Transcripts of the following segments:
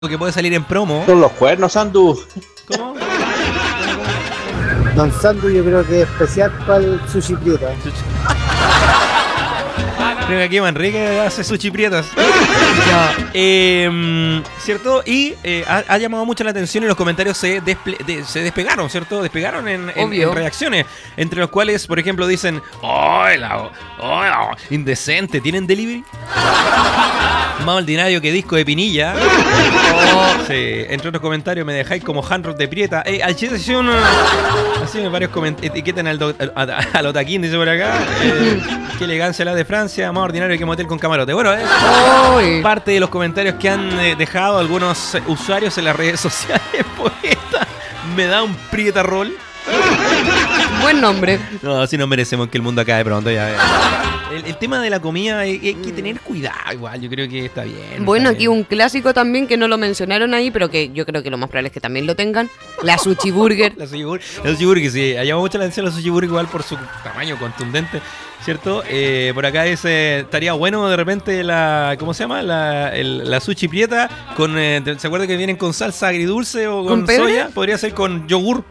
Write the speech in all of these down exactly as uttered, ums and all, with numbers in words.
que puede salir en promo. Son los cuernos, Sandu. ¿Cómo? Don Sandu yo creo que es especial para el sushi prieta. Creo que aquí Manrique hace sushi prietas. eh, ¿Cierto? Y eh, ha, ha llamado mucho la atención y los comentarios se, desple- de, se despegaron, ¿cierto? Despegaron en, en, en reacciones. Entre los cuales, por ejemplo, dicen: ¡Hola! ¡Hola! Indecente, ¿tienen delivery? Más ordinario que disco de Pinilla. Oh, sí. Entre otros comentarios, me dejáis como handrock de prieta. Eh, al chiste, así, uno, así me varios comentarios. Etiquetan al, do, a, a, al Otaquín, dice por acá. Eh, qué elegancia la de Francia. Más ordinario que motel con camarote. Bueno, es eh, parte de los comentarios que han eh, dejado algunos eh, usuarios en las redes sociales. Poeta, me da un prieta roll. Buen nombre. No, si no merecemos que el mundo acabe pronto ya. El, el tema de la comida hay, hay que tener cuidado igual, yo creo que está bien. Bueno, está aquí bien. un clásico también que no lo mencionaron ahí, pero que yo creo que lo más probable es que también lo tengan. La Sushi Burger. La Sushi Burger, la Sushi Burger, sí, ha llamado mucho la atención la Sushi Burger igual por su tamaño contundente, ¿cierto? Eh, por acá dice, estaría bueno de repente la, ¿cómo se llama? La, el, la Sushi Prieta con, eh, ¿se acuerda que vienen con salsa agridulce o con, ¿Con soya? Podría ser con yogur.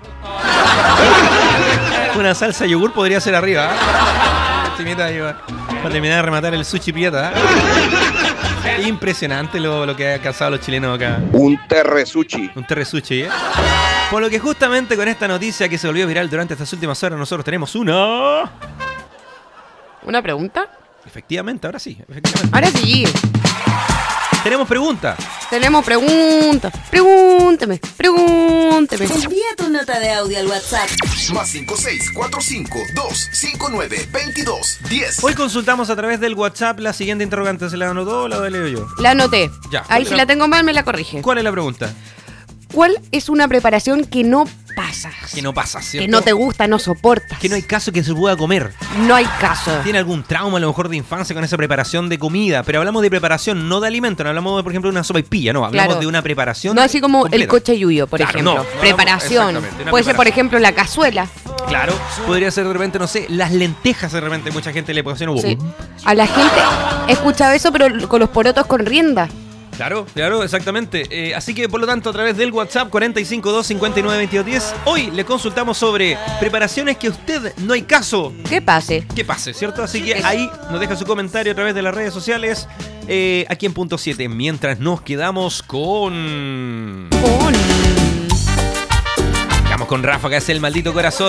Una salsa yogur podría ser arriba. ¿eh? Para terminar de rematar el Sushi Prieta. ¿eh? Impresionante lo, lo que han alcanzado los chilenos acá. Un terre sushi. Un terre sushi, ¿eh? Por lo que justamente con esta noticia que se volvió viral durante estas últimas horas, nosotros tenemos una... ¿Una pregunta? Efectivamente, ahora sí. Efectivamente. Ahora sí. Tenemos pregunta. Tenemos preguntas. Pregúnteme, pregúnteme. Envía tu nota de audio al WhatsApp. Más cinco seis cuatro cinco dos cinco nueve veintidós diez. Hoy consultamos a través del WhatsApp la siguiente interrogante. ¿Se la anotó o la leo yo? La anoté. Ya. Ahí si la tengo mal me la corrige. ¿Cuál es la pregunta? ¿Cuál es una preparación que no pasas? Que no pasa, ¿cierto? Que no te gusta, no soportas. Que no hay caso que se pueda comer. No hay caso. Tiene algún trauma a lo mejor de infancia con esa preparación de comida. Pero hablamos de preparación, no de alimento. No hablamos, de, por ejemplo, de una sopaipilla. No, hablamos Claro. de una preparación No así como completa. el cochayuyo, por Claro, ejemplo. no, no, preparación. exactamente, una Puede ser, por preparación. ejemplo, la cazuela. Claro, podría ser de repente, no sé, las lentejas de repente mucha gente le puede hacer. Sí. A la gente he escuchado eso, pero con los porotos con rienda. Claro, claro, exactamente. Eh, así que, por lo tanto, a través del WhatsApp cuatro cinco dos cinco nueve veintidós diez, hoy le consultamos sobre preparaciones que usted no hay caso ¿Qué pase? que pase, ¿cierto? Así que ahí nos deja su comentario a través de las redes sociales, eh, aquí en Punto siete, mientras nos quedamos con... Con... Quedamos con Rafa, que es el maldito corazón.